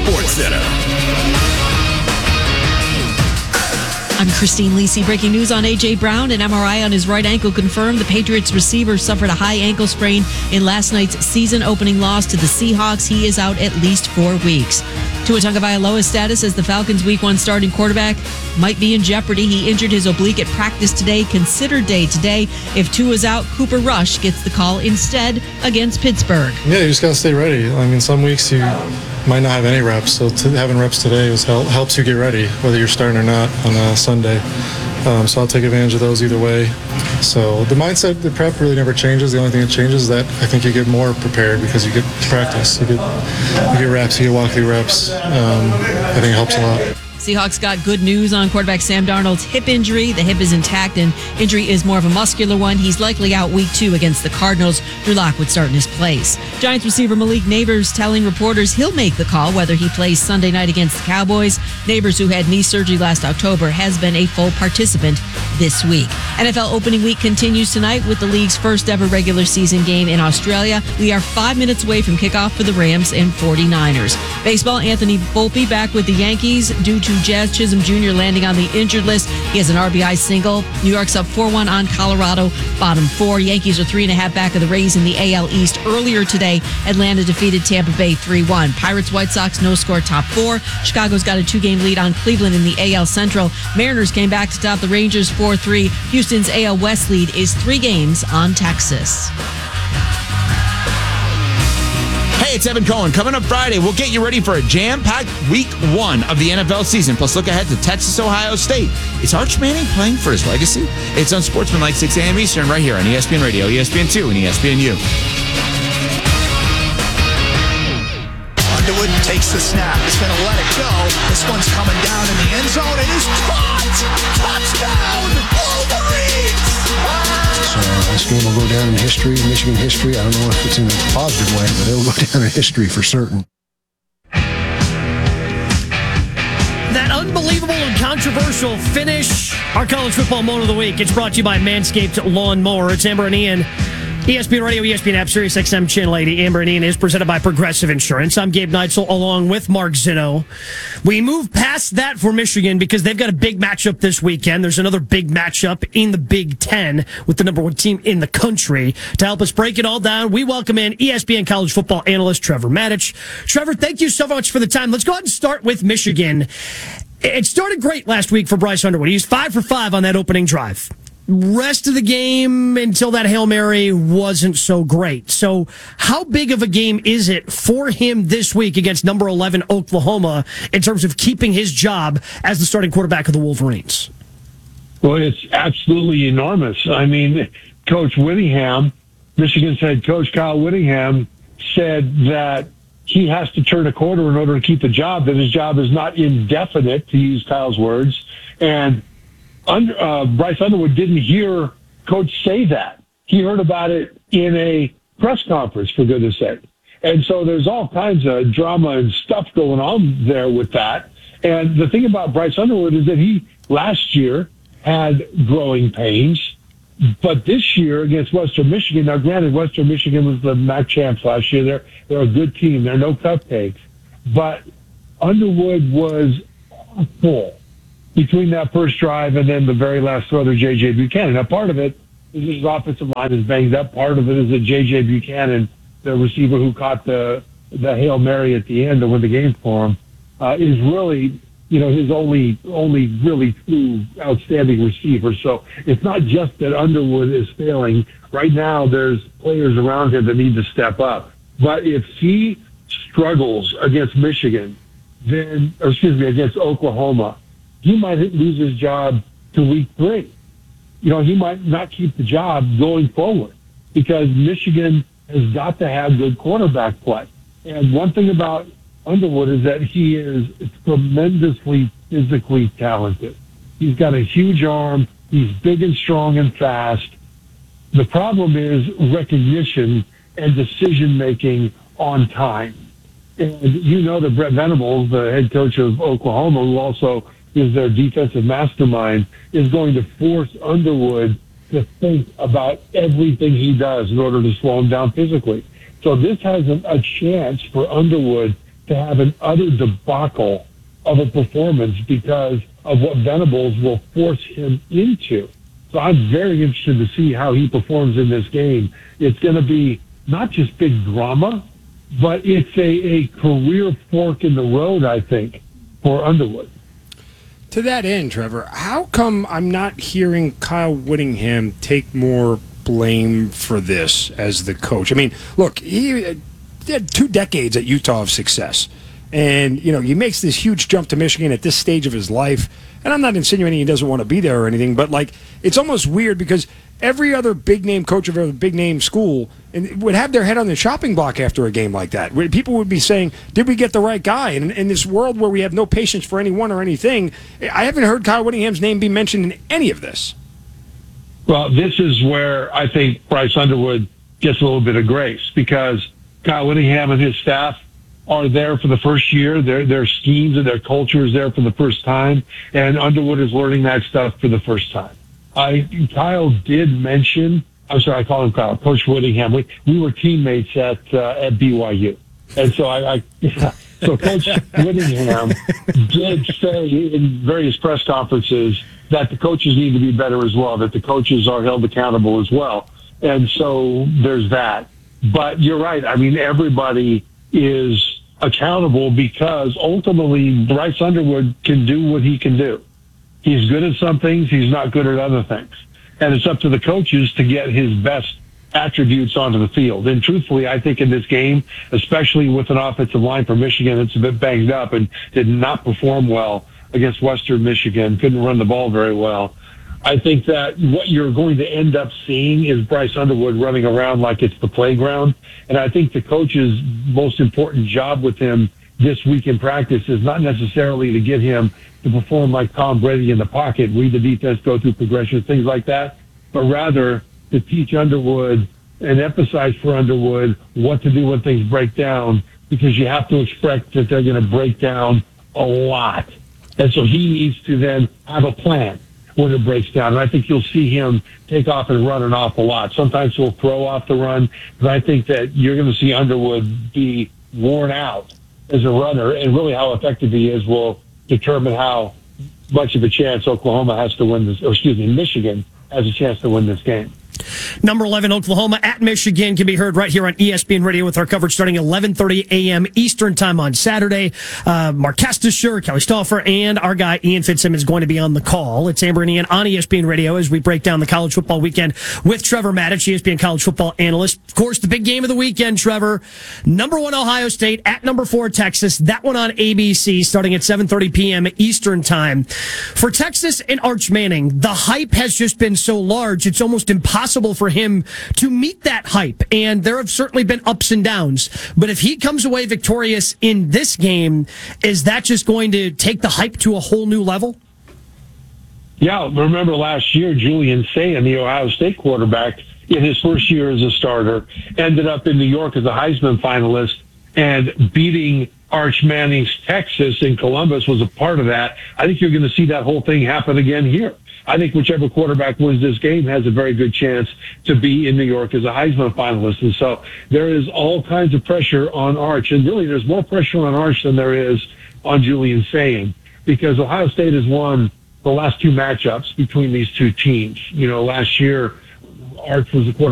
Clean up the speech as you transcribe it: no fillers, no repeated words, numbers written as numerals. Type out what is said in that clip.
Sports Center. I'm Christine Lisi. Breaking news on A.J. Brown. An MRI on his right ankle confirmed the Patriots receiver suffered a high ankle sprain in last night's season-opening loss to the Seahawks. He is out at least 4 weeks. Tua Tagovailoa's status as the Falcons' Week 1 starting quarterback might be in jeopardy. He injured his oblique at practice today, considered day today. If Tua's out, Cooper Rush gets the call instead against Pittsburgh. Yeah, you just got to stay ready. I mean, some weeks you might not have any reps, so having reps today helps you get ready, whether you're starting or not on a Sunday. So I'll take advantage of those either way. So the mindset, the prep really never changes. The only thing that changes is that I think you get more prepared because you get practice, you get reps, you get walk-through reps. I think it helps a lot. Seahawks got good news on quarterback Sam Darnold's hip injury. The hip is intact, and injury is more of a muscular one. He's likely out week 2 against the Cardinals. Drew Lock would start in his place. Giants receiver Malik Neighbors telling reporters he'll make the call whether he plays Sunday night against the Cowboys. Neighbors, who had knee surgery last October, has been a full participant this week. NFL opening week continues tonight with the league's first ever regular season game in Australia. We are 5 minutes away from kickoff for the Rams and 49ers. Baseball, Anthony Volpe back with the Yankees due to Jazz Chisholm Jr. landing on the injured list. He has an RBI single. New York's up 4-1 on Colorado, bottom 4. Yankees are 3.5 back of the Rays in the AL East. Earlier today, Atlanta defeated Tampa Bay 3-1. Pirates, White Sox, no score, top 4. Chicago's got a 2-game lead on Cleveland in the AL Central. Mariners came back to top the Rangers 4-3. Houston's AL West lead is 3 games on Texas. Hey, it's Evan Cohen. Coming up Friday, we'll get you ready for a jam-packed Week 1 of the NFL season. Plus, look ahead to Texas-Ohio State. Is Arch Manning playing for his legacy? It's on Sportsmanlike 6 a.m. Eastern right here on ESPN Radio, ESPN2, and ESPNU. Underwood takes the snap. He's going to let it go. This one's coming down in the end zone. It is caught! Touchdown! Wolverines! So this game will go down in history, Michigan history. I don't know if it's in a positive way, but it'll go down in history for certain. That unbelievable and controversial finish. Our college football moment of the week. It's brought to you by Manscaped Lawn Mower. It's Amber and Ian. ESPN Radio, ESPN app, Sirius XM Channel 80. Amber and Ian is presented by Progressive Insurance. I'm Gabe Neitzel along with Mark Zinno. We move past that for Michigan because they've got a big matchup this weekend. There's another big matchup in the Big Ten with the number 1 team in the country. To help us break it all down, we welcome in ESPN college football analyst Trevor Matich. Trevor, thank you so much for the time. Let's go ahead and start with Michigan. It started great last week for Bryce Underwood. He's 5 for 5 on that opening drive. Rest of the game until that Hail Mary wasn't so great. So how big of a game is it for him this week against number 11 Oklahoma in terms of keeping his job as the starting quarterback of the Wolverines? Well, it's absolutely enormous. I mean, Coach Whittingham, Michigan's head coach Kyle Whittingham, said that he has to turn a quarter in order to keep the job, that his job is not indefinite, to use Kyle's words. And Bryce Underwood didn't hear Coach say that. He heard about it in a press conference, for goodness sake. And so there's all kinds of drama and stuff going on there with that. And the thing about Bryce Underwood is that he, last year, had growing pains. But this year against Western Michigan, now granted, Western Michigan was the MAC champs last year. They're a good team. They're no cupcakes. But Underwood was awful between that first drive and then the very last throw to J.J. Buchanan. Now, part of it is his offensive line is banged up. Part of it is that J.J. Buchanan, the receiver who caught the Hail Mary at the end to win the game for him, is really, his only really true outstanding receiver. So it's not just that Underwood is failing. Right now, there's players around him that need to step up. But if he struggles against Michigan, against Oklahoma, he might lose his job to week 3. He might not keep the job going forward because Michigan has got to have good quarterback play. And one thing about Underwood is that he is tremendously physically talented. He's got a huge arm. He's big and strong and fast. The problem is recognition and decision-making on time. And that Brett Venables, the head coach of Oklahoma, who also is their defensive mastermind, is going to force Underwood to think about everything he does in order to slow him down physically. So this has a chance for Underwood to have an utter debacle of a performance because of what Venables will force him into. So I'm very interested to see how he performs in this game. It's going to be not just big drama, but it's a career fork in the road, I think, for Underwood. To that end, Trevor, how come I'm not hearing Kyle Whittingham take more blame for this as the coach? I mean, look, he had 2 decades at Utah of success. And, you know, he makes this huge jump to Michigan at this stage of his life. And I'm not insinuating he doesn't want to be there or anything, but, like, it's almost weird because every other big-name coach of a big-name school would have their head on the chopping block after a game like that. People would be saying, did we get the right guy? And in this world where we have no patience for anyone or anything, I haven't heard Kyle Whittingham's name be mentioned in any of this. Well, this is where I think Bryce Underwood gets a little bit of grace because Kyle Whittingham and his staff are there for the first year. Their schemes and their culture is there for the first time, and Underwood is learning that stuff for the first time. Kyle did mention, I'm sorry, I call him Kyle, Coach Whittingham. We were teammates at BYU. And so so Coach Whittingham did say in various press conferences that the coaches need to be better as well, that the coaches are held accountable as well. And so there's that. But you're right. I mean, everybody is accountable because ultimately Bryce Underwood can do what he can do. He's good at some things. He's not good at other things. And it's up to the coaches to get his best attributes onto the field. And truthfully, I think in this game, especially with an offensive line for Michigan that's a bit banged up and did not perform well against Western Michigan, couldn't run the ball very well, I think that what you're going to end up seeing is Bryce Underwood running around like it's the playground. And I think the coach's most important job with him this week in practice is not necessarily to get him to perform like Tom Brady in the pocket, read the defense, go through progression, things like that, but rather to teach Underwood and emphasize for Underwood what to do when things break down, because you have to expect that they're going to break down a lot. And so he needs to then have a plan when it breaks down. And I think you'll see him take off and run an awful lot. Sometimes he'll throw off the run, but I think that you're going to see Underwood be worn out as a runner, and really how effective he is will determine how much of a chance Oklahoma has to win this, or Michigan has a chance to win this game. Number 11, Oklahoma at Michigan can be heard right here on ESPN Radio with our coverage starting at 11:30 a.m. Eastern time on Saturday. Mark Castasher, Kelly Stauffer, and our guy Ian Fitzsimmons going to be on the call. It's Amber and Ian on ESPN Radio as we break down the college football weekend with Trevor Maddich, ESPN college football analyst. Of course, the big game of the weekend, Trevor. Number 1 Ohio State at number 4 Texas. That one on ABC starting at 7:30 p.m. Eastern time. For Texas and Arch Manning, the hype has just been so large, it's almost impossible for him to meet that hype. And there have certainly been ups and downs. But if he comes away victorious in this game, is that just going to take the hype to a whole new level? Yeah, remember last year, Julian Sayin, the Ohio State quarterback, in his first year as a starter, ended up in New York as a Heisman finalist, and beating Arch Manning's Texas in Columbus was a part of that. I think you're going to see that whole thing happen again here. I think whichever quarterback wins this game has a very good chance to be in New York as a Heisman finalist. And so there is all kinds of pressure on Arch. And really, there's more pressure on Arch than there is on Julian Sayin, because Ohio State has won the last 2 matchups between these two teams. You know, last year, Arch was the quarterback